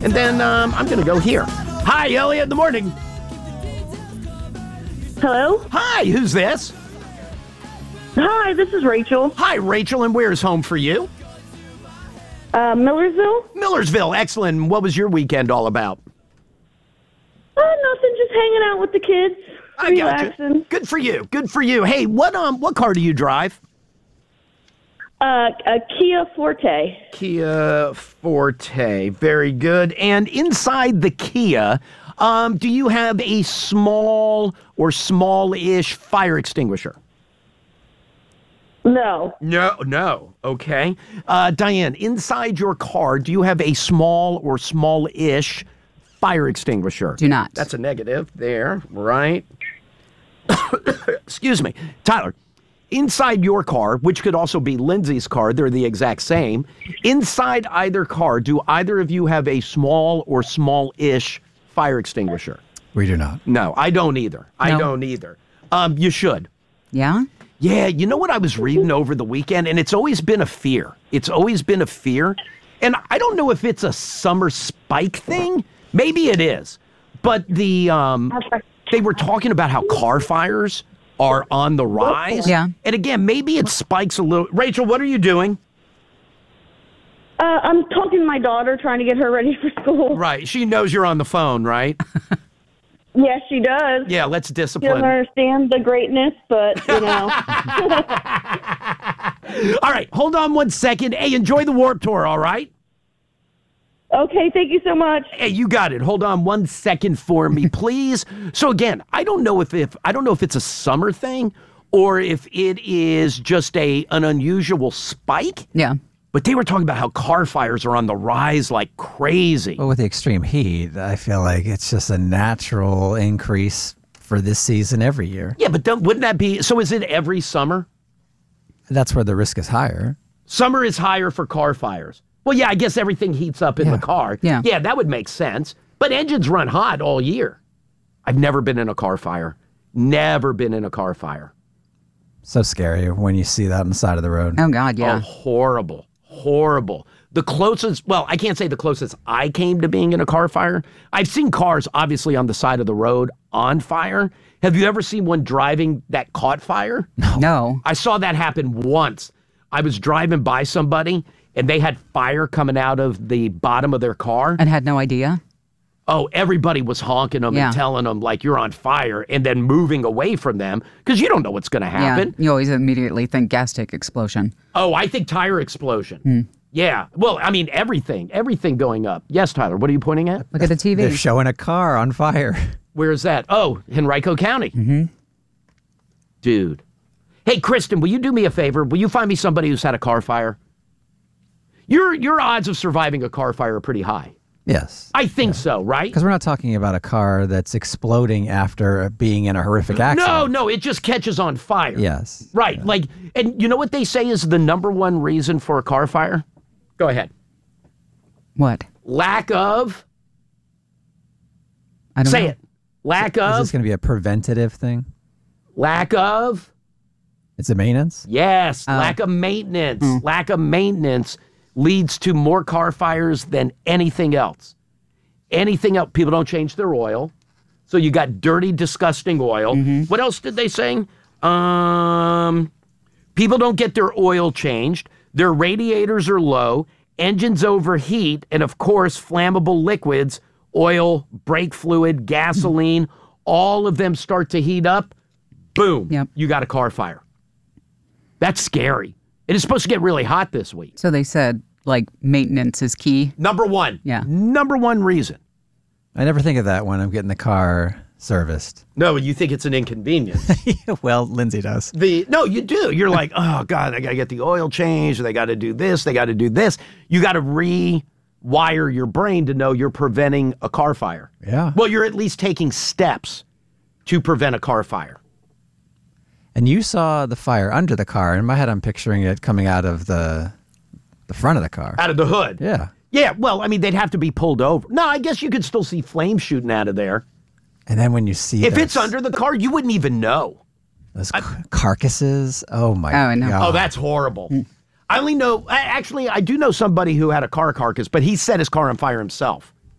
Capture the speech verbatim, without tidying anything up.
And then um, I'm going to go here. Hi, Elliot, in the morning. Hello? Hi, who's this? Hi, this is Rachel. Hi, Rachel, and where's home for you? Uh, Millersville? Millersville, excellent. What was your weekend all about? Uh, nothing, just hanging out with the kids. I relaxing. gotcha. Good for you. Good for you. Hey, what um, what car do you drive? Uh, a Kia Forte. Kia Forte. Very good. And inside the Kia, um, do you have a small or small-ish fire extinguisher? No. No, no. Okay. Uh, Diane, inside your car, do you have a small or small-ish fire extinguisher? Do not. That's a negative there, right? Excuse me. Tyler, inside your car, which could also be Lindsay's car, they're the exact same. Inside either car, do either of you have a small or small-ish fire extinguisher? We do not. No, I don't either. I No. don't either. Um, you should. Yeah? Yeah, you know what I was reading over the weekend, and it's always been a fear. It's always been a fear. And I don't know if it's a summer spike thing. Maybe it is. But the um, they were talking about how car fires are on the rise. Yeah. And again, maybe it spikes a little. Rachel, what are you doing? Uh, I'm talking to my daughter, trying to get her ready for school. Right. She knows you're on the phone, right? Yes, she does. Yeah, let's She doesn't discipline. understand the greatness, but, you know. All right, hold on one second. Hey, enjoy the Warped Tour, all right? Okay, thank you so much. Hey, you got it. Hold on one second for me, please. So again, I don't know if, if I don't know if it's a summer thing or if it is just a an unusual spike. Yeah. But they were talking about how car fires are on the rise like crazy. Well, with the extreme heat, I feel like it's just a natural increase for this season every year. Yeah, but don't, wouldn't that be so? Is it every summer? That's where the risk is higher. Summer is higher for car fires. Well, yeah, I guess everything heats up in Yeah. the car. Yeah. Yeah, that would make sense. But engines run hot all year. I've never been in a car fire. Never been in a car fire. So scary when you see that on the side of the road. Oh, God, yeah. Oh, horrible. Horrible. The closest, well, I can't say the closest I came to being in a car fire. I've seen cars, obviously, on the side of the road on fire. Have you ever seen one driving that caught fire? No. I saw that happen once. I was driving by somebody, and they had fire coming out of the bottom of their car. And had no idea? Oh, everybody was honking them Yeah. and telling them, like, you're on fire, and then moving away from them, because you don't know what's going to happen. Yeah. You always immediately think gas tank explosion. Oh, I think tire explosion. Yeah. Well, I mean, everything. Everything going up. Yes, Tyler, what are you pointing at? Look at the T V. They're showing a car on fire. Where is that? Oh, Henrico County. Mm-hmm. Dude. Hey, Kristen, will you do me a favor? Will you find me somebody who's had a car fire? Your your odds of surviving a car fire are pretty high. Yes. I think so, right? Because we're not talking about a car that's exploding after being in a horrific accident. No, no, it just catches on fire. Yes. Right. Like, and you know what they say is the number one reason for a car fire? Go ahead. What? Lack of. I don't Say know. it. Lack Is of. this going to be a preventative thing? Lack of. It's a maintenance? Yes. Oh. Lack of maintenance. Lack of maintenance leads to more car fires than anything else. Anything else. People don't change their oil. So you got dirty, disgusting oil. What else did they say? Um, people don't get their oil changed. Their radiators are low. Engines overheat. And of course, flammable liquids, oil, brake fluid, gasoline, all of them start to heat up. Boom. Yep. You got a car fire. That's scary. It is supposed to get really hot this week. So they said, like, maintenance is key. Number one. Yeah. Number one reason. I never think of that when I'm getting the car serviced. No, you think it's an inconvenience. Well, Lindsay does. the No, you do. You're like, oh, God, I got to get the oil changed. They got to do this. They got to do this. You got to rewire your brain to know you're preventing a car fire. Yeah. Well, you're at least taking steps to prevent a car fire. And you saw the fire under the car. In my head, I'm picturing it coming out of the the front of the car. Out of the hood. Yeah. Yeah, well, I mean, they'd have to be pulled over. No, I guess you could still see flames shooting out of there. And then when you see If those, it's under the car, you wouldn't even know. those car- carcasses, oh my Oh, I know. God. Oh, that's horrible. I only know, I- actually, I do know somebody who had a car carcass, but he set his car on fire himself.